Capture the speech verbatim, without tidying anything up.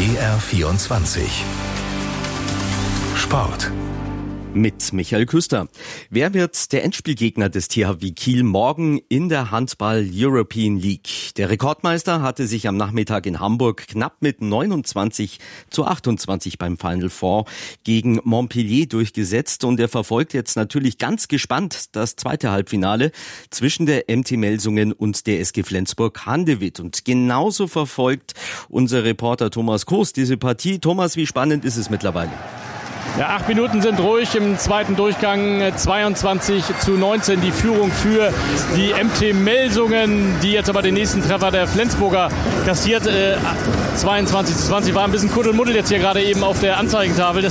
B R vierundzwanzig Sport. Mit Michael Küster. Wer wird der Endspielgegner des T H W Kiel morgen in der Handball-European League? Der Rekordmeister hatte sich am Nachmittag in Hamburg knapp mit neunundzwanzig zu achtundzwanzig beim Final Four gegen Montpellier durchgesetzt und er verfolgt jetzt natürlich ganz gespannt das zweite Halbfinale zwischen der M T Melsungen und der S G Flensburg-Handewitt. Und genauso verfolgt unser Reporter Thomas Koos diese Partie. Thomas, wie spannend ist es mittlerweile? Ja, acht Minuten sind ruhig im zweiten Durchgang, zweiundzwanzig zu neunzehn die Führung für die M T Melsungen, die jetzt aber den nächsten Treffer der Flensburger kassiert. Äh, zweiundzwanzig zu zwanzig war ein bisschen Kuddelmuddel jetzt hier gerade eben auf der Anzeigentafel.